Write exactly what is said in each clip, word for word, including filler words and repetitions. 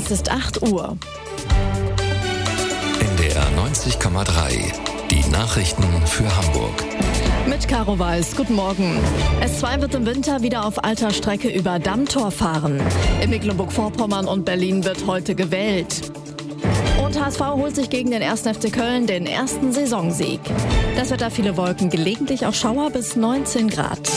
Es ist acht Uhr. N D R neunzig Komma drei. Die Nachrichten für Hamburg. Mit Caro Weiß, guten Morgen. S zwei wird im Winter wieder auf alter Strecke über Dammtor fahren. In Mecklenburg-Vorpommern und Berlin wird heute gewählt. Und H S V holt sich gegen den ersten F C Köln den ersten Saisonsieg. Das Wetter, viele Wolken, gelegentlich auch Schauer bis neunzehn Grad.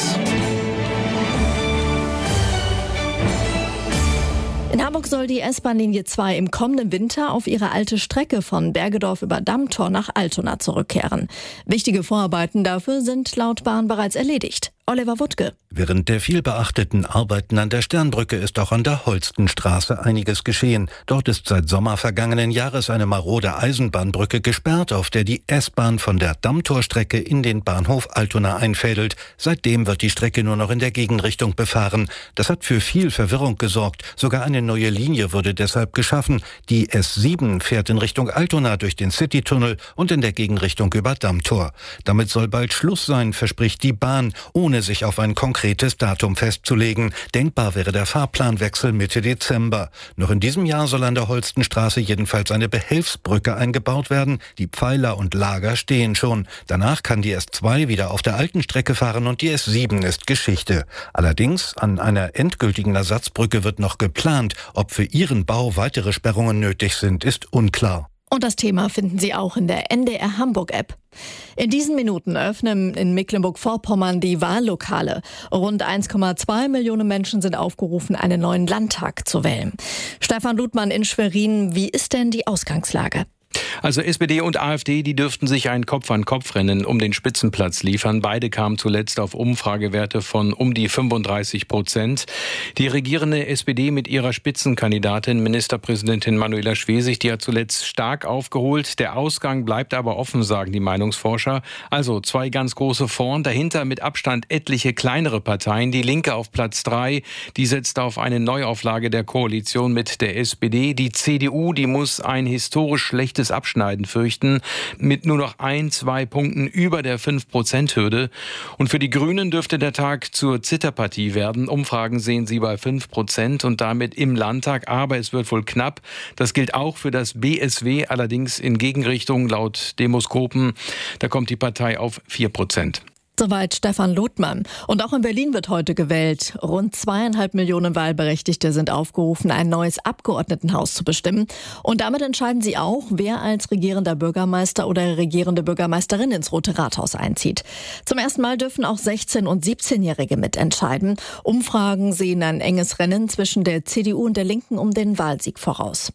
In Hamburg soll die S-Bahn-Linie zwei im kommenden Winter auf ihre alte Strecke von Bergedorf über Dammtor nach Altona zurückkehren. Wichtige Vorarbeiten dafür sind laut Bahn bereits erledigt. Oliver Wuttke. Während der vielbeachteten Arbeiten an der Sternbrücke ist auch an der Holstenstraße einiges geschehen. Dort ist seit Sommer vergangenen Jahres eine marode Eisenbahnbrücke gesperrt, auf der die S-Bahn von der Dammtorstrecke in den Bahnhof Altona einfädelt. Seitdem wird die Strecke nur noch in der Gegenrichtung befahren. Das hat für viel Verwirrung gesorgt. Sogar eine neue Linie wurde deshalb geschaffen. Die S sieben fährt in Richtung Altona durch den Citytunnel und in der Gegenrichtung über Dammtor. Damit soll bald Schluss sein, verspricht die Bahn, ohne sich auf ein konkretes Datum festzulegen. Denkbar wäre der Fahrplanwechsel Mitte Dezember. Noch in diesem Jahr soll an der Holstenstraße jedenfalls eine Behelfsbrücke eingebaut werden. Die Pfeiler und Lager stehen schon. Danach kann die S zwei wieder auf der alten Strecke fahren und die S sieben ist Geschichte. Allerdings, an einer endgültigen Ersatzbrücke wird noch geplant. Ob für ihren Bau weitere Sperrungen nötig sind, ist unklar. Und das Thema finden Sie auch in der N D R Hamburg-App. In diesen Minuten öffnen in Mecklenburg-Vorpommern die Wahllokale. Rund eins Komma zwei Millionen Menschen sind aufgerufen, einen neuen Landtag zu wählen. Stefan Ludmann in Schwerin, wie ist denn die Ausgangslage? Also S P D und AfD, die dürften sich ein Kopf-an-Kopf-Rennen um den Spitzenplatz liefern. Beide kamen zuletzt auf Umfragewerte von um die fünfunddreißig Prozent. Die regierende S P D mit ihrer Spitzenkandidatin, Ministerpräsidentin Manuela Schwesig, die hat zuletzt stark aufgeholt. Der Ausgang bleibt aber offen, sagen die Meinungsforscher. Also zwei ganz große vorn, dahinter mit Abstand etliche kleinere Parteien. Die Linke auf Platz drei, die setzt auf eine Neuauflage der Koalition mit der S P D. Die C D U, die muss ein historisch schlechtes Abschneiden fürchten, mit nur noch ein, zwei Punkten über der fünf Prozent Hürde. Und für die Grünen dürfte der Tag zur Zitterpartie werden. Umfragen sehen sie bei fünf Prozent und damit im Landtag. Aber es wird wohl knapp. Das gilt auch für das B S W, allerdings in Gegenrichtung laut Demoskopen. Da kommt die Partei auf vier Prozent. Soweit Stefan Ludmann. Und auch in Berlin wird heute gewählt. Rund zweieinhalb Millionen Wahlberechtigte sind aufgerufen, ein neues Abgeordnetenhaus zu bestimmen. Und damit entscheiden sie auch, wer als regierender Bürgermeister oder regierende Bürgermeisterin ins Rote Rathaus einzieht. Zum ersten Mal dürfen auch sechzehn- und siebzehnjährige mitentscheiden. Umfragen sehen ein enges Rennen zwischen der C D U und der Linken um den Wahlsieg voraus.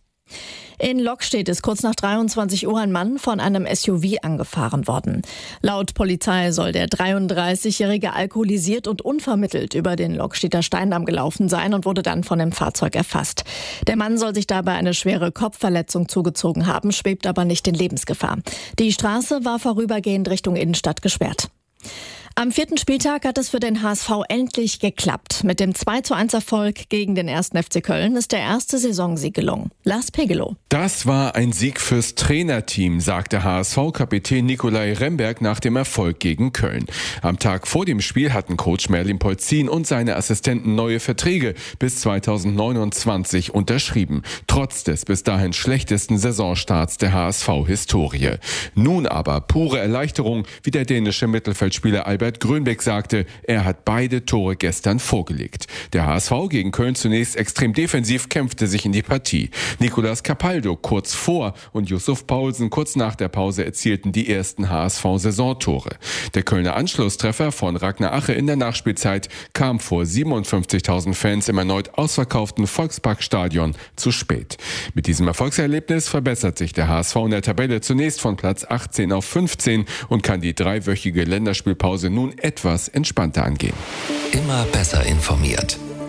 In Lokstedt ist kurz nach dreiundzwanzig Uhr ein Mann von einem S U V angefahren worden. Laut Polizei soll der dreiunddreißigjährige alkoholisiert und unvermittelt über den Lokstedter Steindamm gelaufen sein und wurde dann von dem Fahrzeug erfasst. Der Mann soll sich dabei eine schwere Kopfverletzung zugezogen haben, schwebt aber nicht in Lebensgefahr. Die Straße war vorübergehend Richtung Innenstadt gesperrt. Am vierten Spieltag hat es für den H S V endlich geklappt. Mit dem zwei zu eins Erfolg gegen den ersten F C Köln ist der erste Saisonsieg gelungen. Lars Pegelow. Das war ein Sieg fürs Trainerteam, sagte H S V-Kapitän Nikolai Remberg nach dem Erfolg gegen Köln. Am Tag vor dem Spiel hatten Coach Merlin Polzin und seine Assistenten neue Verträge bis zweitausendneunundzwanzig unterschrieben. Trotz des bis dahin schlechtesten Saisonstarts der H S V-Historie. Nun aber pure Erleichterung, wie der dänische Mittelfeldspieler Albert Grönbeck sagte, er hat beide Tore gestern vorgelegt. Der H S V gegen Köln zunächst extrem defensiv kämpfte sich in die Partie. Nicolas Capaldo kurz vor und Yusuf Paulsen kurz nach der Pause erzielten die ersten H S V-Saisontore. Der Kölner Anschlusstreffer von Ragnar Ache in der Nachspielzeit kam vor siebenundfünfzigtausend Fans im erneut ausverkauften Volksparkstadion zu spät. Mit diesem Erfolgserlebnis verbessert sich der H S V in der Tabelle zunächst von Platz achtzehn auf fünfzehn und kann die dreiwöchige Länderspielpause nun etwas entspannter angehen. Immer besser informiert.